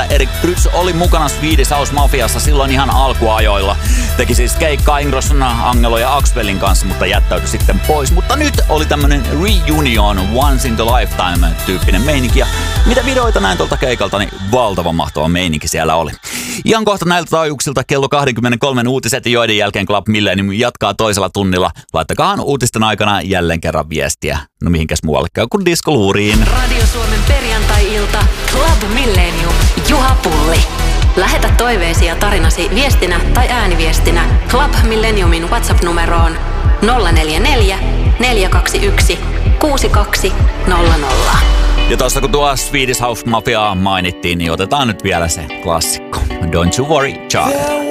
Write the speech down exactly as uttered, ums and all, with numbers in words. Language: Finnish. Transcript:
että Erik Prytz oli mukana Swedish House Mafiassa silloin ihan alkuajoilla. Teki siis keikkaa Ingrosson, Angelo ja Axwellin kanssa, mutta jättäytyi sitten pois. Mutta nyt oli tämmönen reunion, once in the lifetime tyyppinen meininki. Ja mitä videoita näin tuolta keikalta, niin valtavan mahtava meininki siellä oli. Ihan kohta näiltä taajuuksilta kello kaksikymmentäkolme uutiset, joiden jälkeen Club Millennium jatkaa toisella tunnilla. Laittakahan uutisten aikana jälleen kerran viestiä. No mihinkäs muuallekaan kuin diskoluuriin. Radio Suomen perjantai-ilta Club Millennium. Juha Pulli. Lähetä toiveesi ja tarinasi viestinä tai ääniviestinä Club Millenniumin WhatsApp-numeroon nolla neljä neljä, neljä kaksi yksi, kuusi kaksi nolla nolla. Ja tossa kun tuo Swedish House Mafia mainittiin, niin otetaan nyt vielä se klassikko. Don't you worry, child.